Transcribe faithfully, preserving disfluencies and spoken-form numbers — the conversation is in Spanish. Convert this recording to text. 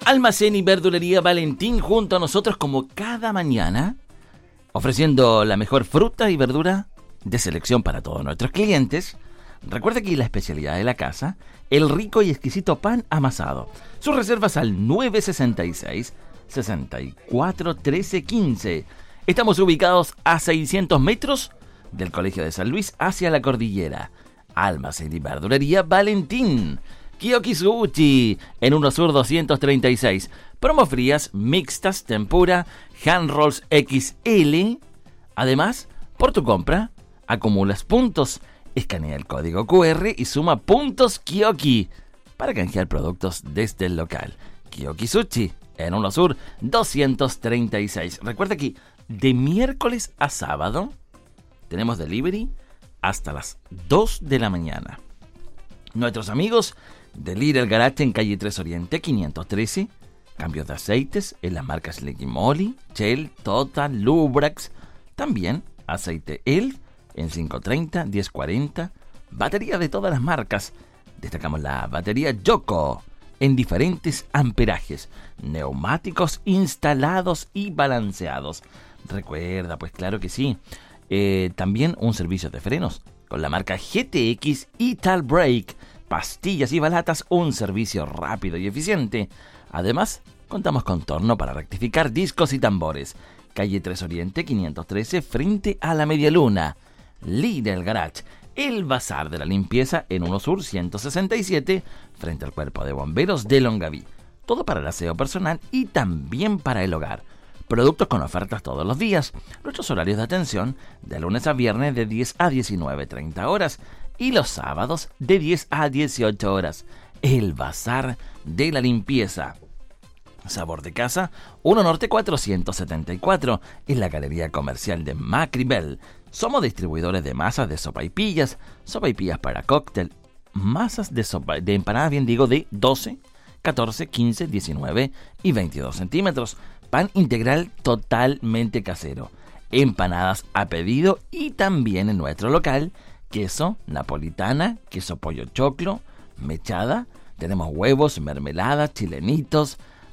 Almacén y verdulería Valentín junto a nosotros como cada mañana, ofreciendo la mejor fruta y verdura de selección para todos nuestros clientes. Recuerda que la especialidad de la casa, el rico y exquisito pan amasado. Sus reservas al nueve sesenta y seis, sesenta y cuatro, trece, quince. Estamos ubicados a seiscientos metros del Colegio de San Luis hacia la cordillera. Almacén y verdulería Valentín. Kiyoki Sushi en uno Sur doscientos treinta y seis. Promo frías, mixtas, tempura, hand rolls equis ele. Además, por tu compra, acumulas puntos. Escanea el código cu erre y suma puntos Kiyoki para canjear productos desde el local. Kiyoki Sushi en uno Sur doscientos treinta y seis. Recuerda que de miércoles a sábado tenemos delivery hasta las dos de la mañana. Nuestros amigos de Lidl Garage en calle tres Oriente quinientos trece. Cambios de aceites en las marcas Legimoli, Shell, Total, Lubrax. También aceite Elf en quinientos treinta, diez cuarenta. Batería de todas las marcas. Destacamos la batería Yoko en diferentes amperajes. Neumáticos instalados y balanceados. Recuerda, pues claro que sí. Eh, también un servicio de frenos con la marca G T X Ital Brake. Pastillas y balatas, un servicio rápido y eficiente. Además, contamos con torno para rectificar discos y tambores. Calle tres Oriente quinientos trece, frente a la Media Luna. Lidl Garage, el bazar de la limpieza en uno Sur ciento sesenta y siete, frente al Cuerpo de Bomberos de Longaví. Todo para el aseo personal y también para el hogar. Productos con ofertas todos los días. Nuestros horarios de atención de lunes a viernes de diez a diecinueve treinta horas y los sábados de diez a dieciocho horas. El bazar de la limpieza. Sabor de Casa, uno Norte cuatrocientos setenta y cuatro, en la galería comercial de Macribel. Somos distribuidores de masas de sopaipillas, sopaipillas para cóctel, masas de, sopa, de empanadas, bien digo, de doce, catorce, quince, diecinueve y veintidós centímetros. Pan integral totalmente casero. Empanadas a pedido y también en nuestro local, queso napolitana, queso pollo choclo, mechada. Tenemos huevos, mermelada, chilenitos,